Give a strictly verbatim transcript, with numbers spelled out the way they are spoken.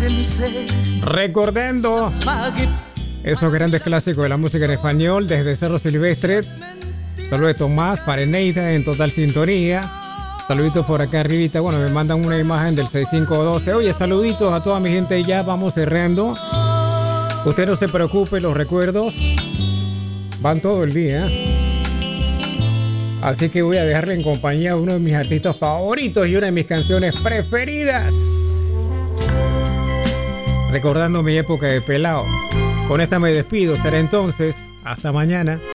de mi ser. Recordando esos grandes clásicos de la música en español desde Cerro Silvestre. Saludos de Tomás para Eneida en total sintonía. Saluditos por acá arribita. Bueno, me mandan una imagen del sesenta y cinco doce. Oye, saluditos a toda mi gente. Ya vamos cerrando. Usted no se preocupe, los recuerdos van todo el día. Así que voy a dejarle en compañía a uno de mis artistas favoritos y una de mis canciones preferidas. Recordando mi época de pelao. Con esta me despido. Será entonces. Hasta mañana.